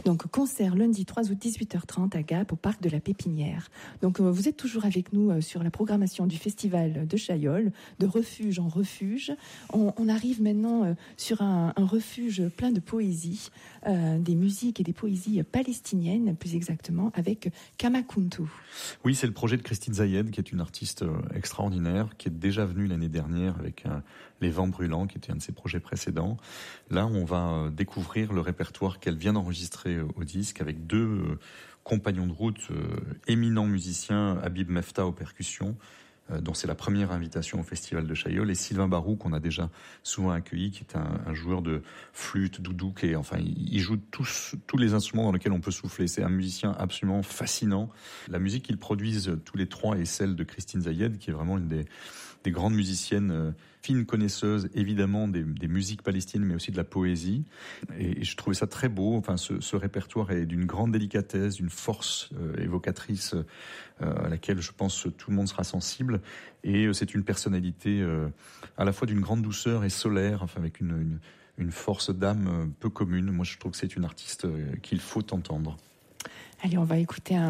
Donc concert lundi 3 août 18h30 à Gap au parc de la Pépinière. Donc vous êtes toujours avec nous sur la programmation du festival de Chaillol, de refuge en refuge. On arrive maintenant sur un refuge plein de poésie, des musiques et des poésies palestiniennes plus exactement, avec Kamakuntu. Oui, c'est le projet de Christine Zayed, qui est une artiste extraordinaire, qui est déjà venue l'année dernière avec Les Vents Brûlants, qui était un de ses projets précédents. Là, on va découvrir le répertoire qu'elle vient d'enregistrer au disque avec deux compagnons de route, éminents musiciens, Habib Mefta aux percussions, dont c'est la première invitation au Festival de Chaillol, et Sylvain Barou, qu'on a déjà souvent accueilli, qui est un joueur de flûte, doudouk, et enfin, il joue tous les instruments dans lesquels on peut souffler. C'est un musicien absolument fascinant. La musique qu'ils produisent tous les trois est celle de Christine Zayed, qui est vraiment une des grandes musiciennes, fines connaisseuses, évidemment, des musiques palestiniennes, mais aussi de la poésie. Et je trouvais ça très beau. Enfin, ce répertoire est d'une grande délicatesse, d'une force évocatrice à laquelle je pense tout le monde sera sensible. Et c'est une personnalité à la fois d'une grande douceur et solaire, enfin avec une force d'âme peu commune. Moi, je trouve que c'est une artiste qu'il faut entendre. Allez, on va écouter